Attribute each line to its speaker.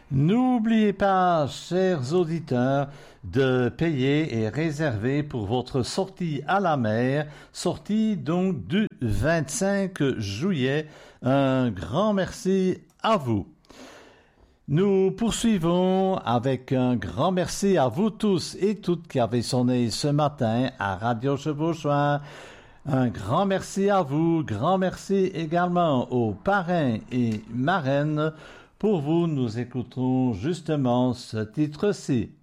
Speaker 1: N'oubliez pas, chers auditeurs, de payer et réserver pour votre sortie à la mer, sortie donc du 25 juillet. Un grand merci à vous. Nous poursuivons avec un grand merci à vous tous et toutes qui avez sonné ce matin à Radio Chevauchois. Un grand merci à vous, grand merci également aux parrains et marraines. Pour vous, nous écouterons justement ce titre-ci.